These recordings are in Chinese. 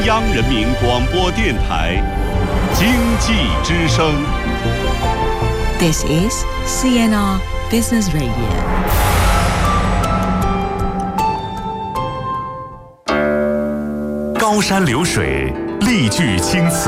央人民广播电台经济之声。 This is CNR Business Radio。 高山流水，丽句青词，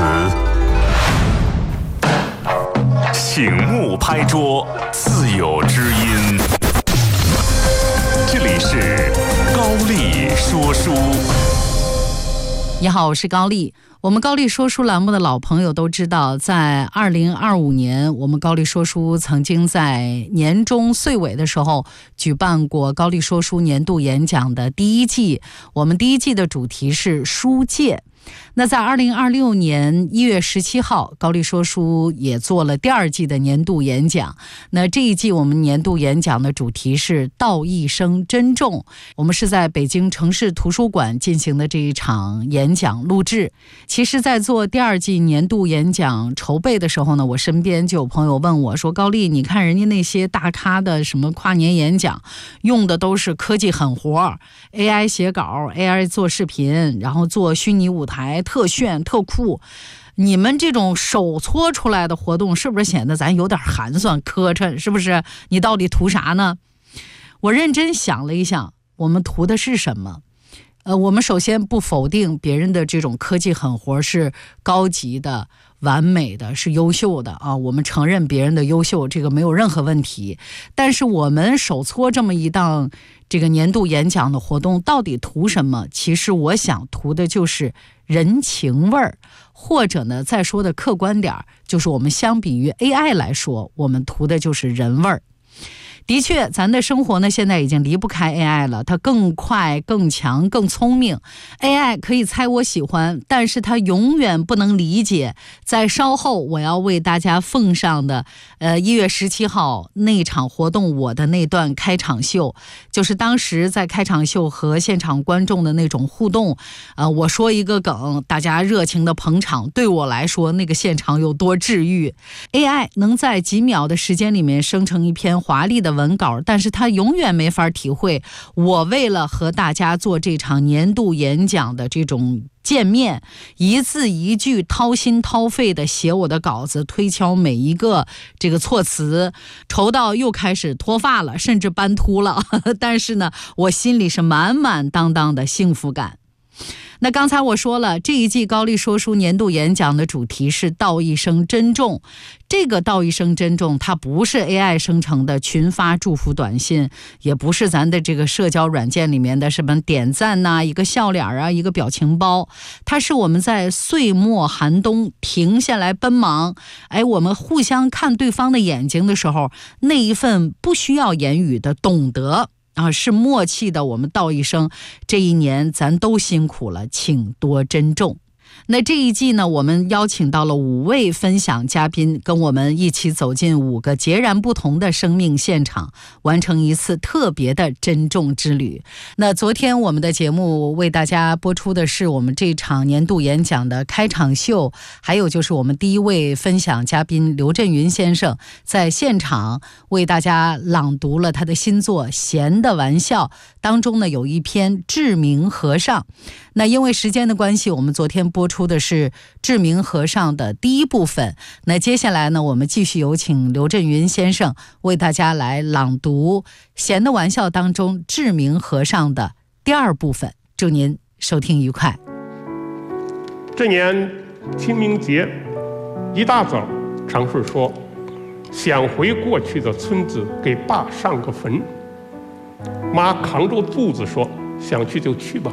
醒目拍桌，自有知音。这里是高丽说书。 你好，我是高丽。我们高丽说书栏目的老朋友都知道，在2025年，我们高丽说书曾经在年终岁尾的时候举办过高丽说书年度演讲的第一季。我们第一季的主题是书界。那在2026年1月17号，高丽说书也做了第二季的年度演讲。那这一季我们年度演讲的主题是道一生珍重。我们是在北京城市图书馆进行的这一场演讲录制。其实在做第二季年度演讲筹备的时候呢，我身边就有朋友问我说，高丽，你看人家那些大咖的什么跨年演讲用的都是科技狠活， AI 写稿， AI 做视频，然后做虚拟舞台，特炫特酷，你们这种手搓出来的活动是不是显得咱有点寒酸磕碜？是不是？你到底图啥呢？我认真想了一想，我们图的是什么？我们首先不否定别人的这种科技狠活是高级的、完美的，是优秀的啊，我们承认别人的优秀，这个没有任何问题。但是我们手搓这么一档这个年度演讲的活动，到底图什么？其实我想图的就是人情味儿，或者呢，再说的客观点，就是我们相比于 AI 来说，我们图的就是人味儿。的确，咱的生活呢，现在已经离不开 AI 了，它更快、更强、更聪明。AI 可以猜我喜欢，但是它永远不能理解。在稍后我要为大家奉上的1月17号那场活动，我的那段开场秀，就是当时在开场秀和现场观众的那种互动。我说一个梗，大家热情的捧场，对我来说那个现场有多治愈。AI 能在几秒的时间里面生成一篇华丽的文稿，但是他永远没法体会我为了和大家做这场年度演讲的这种见面，一字一句掏心掏肺的写我的稿子，推敲每一个这个措辞，愁到又开始脱发了，甚至斑秃了但是呢，我心里是满满当当的幸福感。那刚才我说了，这一季高丽说书年度演讲的主题是道一生珍重。这个道一生珍重，它不是 AI 生成的群发祝福短信，也不是咱的这个社交软件里面的什么点赞呐、一个笑脸啊、一个表情包，它是我们在岁末寒冬停下来奔忙，我们互相看对方的眼睛的时候，那一份不需要言语的懂得是默契的，我们道一声，这一年咱都辛苦了，请多珍重。那这一季呢，我们邀请到了5位分享嘉宾，跟我们一起走进5个截然不同的生命现场，完成一次特别的珍重之旅。那昨天我们的节目为大家播出的是我们这场年度演讲的开场秀，还有就是我们第一位分享嘉宾刘震云先生在现场为大家朗读了他的新作《闲的玩笑》，当中呢有一篇《志明和尚》。那因为时间的关系，我们昨天播出的是志明和尚的第一部分。那接下来呢，我们继续有请刘震云先生为大家来朗读《闲的玩笑》当中志明和尚的第二部分。祝您收听愉快。 这年清明节一大早，常顺说想回过去的村子给爸上个坟。妈扛着肚子说想去就去吧。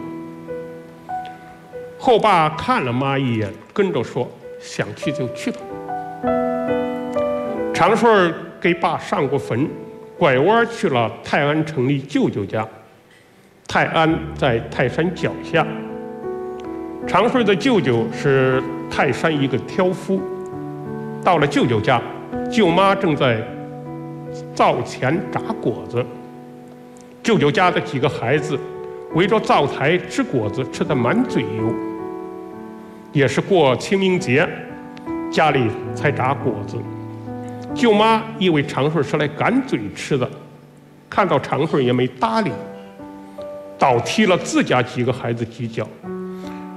后爸看了妈一眼，跟着说想去就去吧。常顺给爸上过坟，拐弯去了泰安城里舅舅家。泰安在泰山脚下，常顺的舅舅是泰山一个挑夫。到了舅舅家，舅妈正在灶前炸果子，舅舅家的几个孩子围着灶台吃果子，吃得满嘴油。也是过清明节，家里才炸果子。舅妈以为常顺是来赶嘴吃的，看到常顺也没搭理，倒踢了自家几个孩子几脚。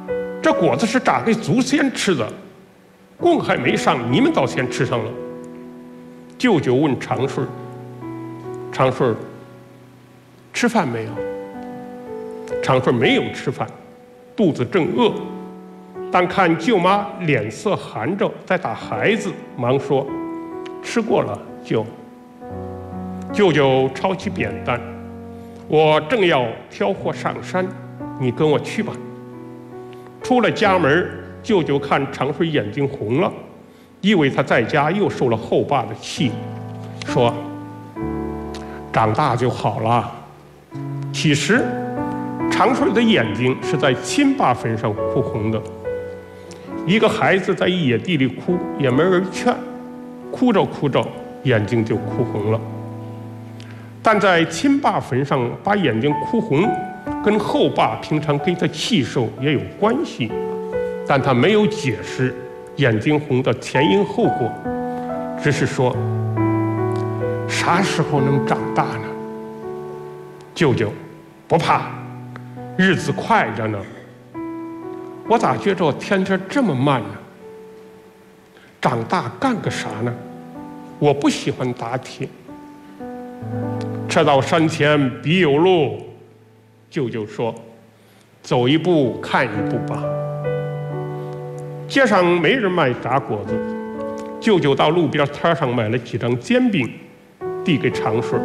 这果子是炸给祖先吃的，供还没上，你们倒先吃上了。舅舅问长顺：“长顺，吃饭没有？”长顺没有吃饭，肚子正饿，但看舅妈脸色寒着，在打孩子，忙说：“吃过了，舅。”舅舅抄起扁担：“我正要挑货上山，你跟我去吧。”出了家门，舅舅看长顺眼睛红了，以为他在家又受了后爸的气，说：“长大就好了。”其实长顺的眼睛是在亲爸坟上哭红的。一个孩子在野地里哭，也没人劝，哭着哭着眼睛就哭红了。但在亲爸坟上把眼睛哭红，跟后爸平常给他气受也有关系，但他没有解释眼睛红的前因后果，只是说：“啥时候能长大呢？”舅舅：“不怕，日子快着呢。我咋觉着天天这么慢呢？长大干个啥呢？我不喜欢打铁。车到山前必有路。”舅舅说：“走一步看一步吧。”街上没人卖炸果子，舅舅到路边摊上买了几张煎饼，递给长顺：“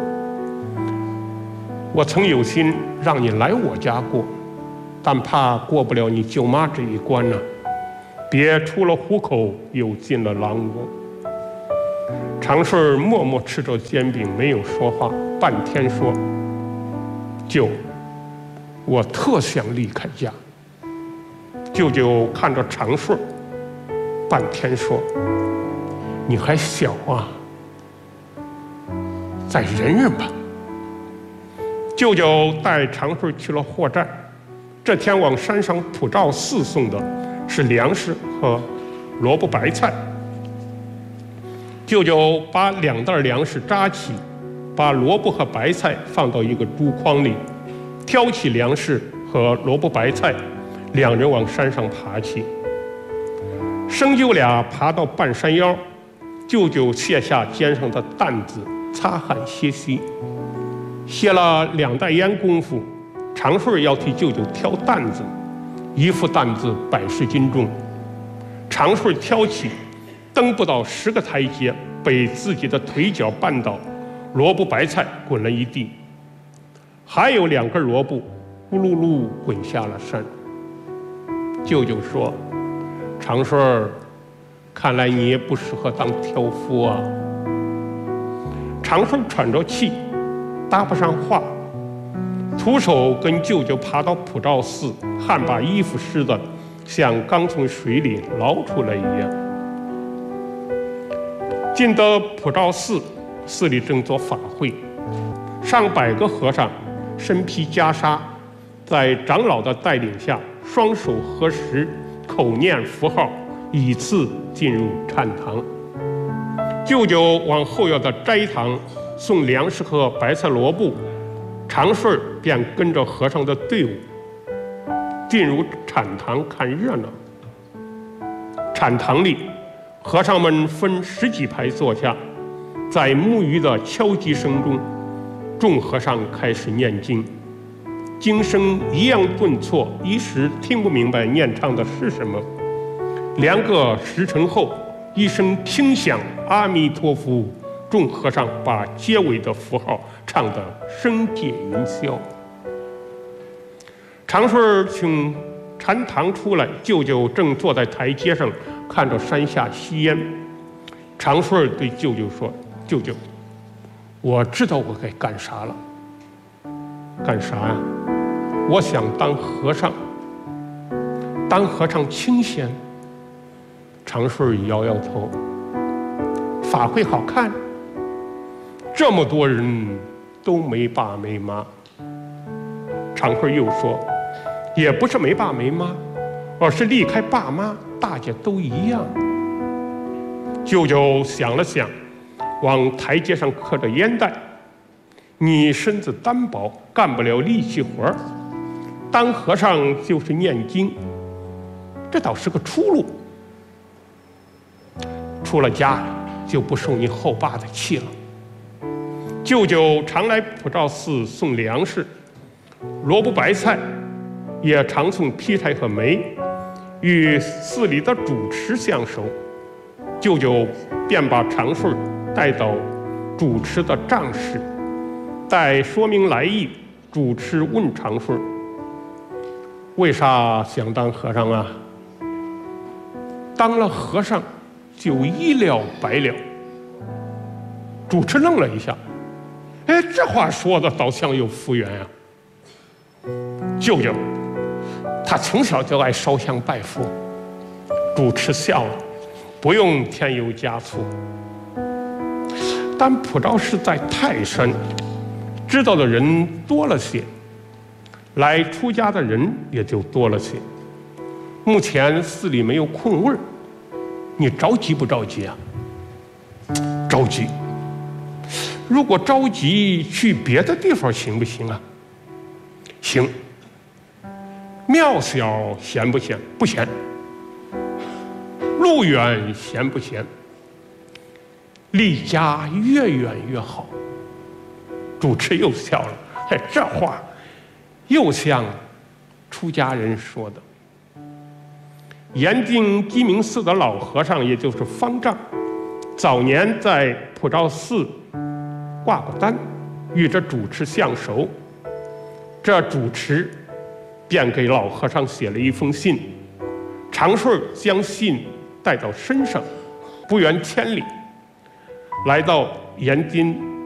我曾有心让你来我家过，但怕过不了你舅妈这一关呢，别出了虎口又进了狼窝。”长顺默默吃着煎饼，没有说话，半天说：“舅，我特想离开家。”舅舅看着长顺，半天说：“你还小啊，再忍忍吧。”舅舅带长顺去了货站。这天往山上普照寺送的是粮食和萝卜白菜。舅舅把2袋粮食扎起，把萝卜和白菜放到一个竹筐里，挑起粮食和萝卜白菜，两人往山上爬起。生舅俩爬到半山腰，舅舅卸下肩上的担子，擦汗歇息。歇了2袋烟功夫，长顺要替舅舅挑担子，一副担子100斤重。长顺挑起，登不到10个台阶，被自己的腿脚绊倒，萝卜白菜滚了一地，还有2根萝卜咕噜噜滚下了山。舅舅说：“长顺，看来你也不适合当挑夫啊。”长顺喘着气，搭不上话，徒手跟舅舅爬到普照寺，汗把衣服湿的像刚从水里捞出来一样。进得普照寺，寺里正做法会，上百个和尚身披袈裟，在长老的带领下，双手合十，口念符号，依次进入禅堂。舅舅往后院的斋堂送粮食和白菜萝卜，长顺便跟着和尚的队伍进入禅堂看热闹。禅堂里，和尚们分10几排坐下，在木鱼的敲击声中，众和尚开始念经。经声一样顿挫，一时听不明白念唱的是什么。2个时辰后，一声听响，阿弥陀佛，众和尚把结尾的符号唱得声界云霄。长顺从禅堂出来，舅舅正坐在台阶上看着山下吸烟。长顺对舅舅说：“舅舅，我知道我该干啥了。”“干啥呀？”“我想当和尚。”“当和尚清闲。”长顺摇摇头。“法会好看，这么多人都没爸没妈。”长顺又说：“也不是没爸没妈，而是离开爸妈，大家都一样。”舅舅想了想，往台阶上磕着烟袋：“你身子单薄，干不了力气活儿。当和尚就是念经， 这倒是个出路。出了家就不受你后爸的气了。舅舅常来普照寺送粮食、萝卜白菜，也常送劈柴和煤，与寺里的主持相熟。舅舅便把长顺带到主持的帐室，待说明来意。主持问长顺：“为啥想当和尚啊？”当了和尚就一了百了。主持愣了一下，哎，这话说的倒像有福缘啊。舅舅他从小就爱烧香拜佛。主持笑了，不用添油加醋。但普照寺在泰山，知道的人多了些，来出家的人也就多了些。目前寺里没有空位儿，你着急不着急啊？着急。如果着急，去别的地方行不行啊？行。庙小闲不闲？不闲。路远闲不闲？离家越远越好。主持又笑了，哎，这话又像出家人说的。延定鸡鸣寺的老和尚，也就是方丈，早年在普照寺挂过单，与这主持相熟。这主持便给老和尚写了一封信，长顺将信带到身上，不远千里，来到延津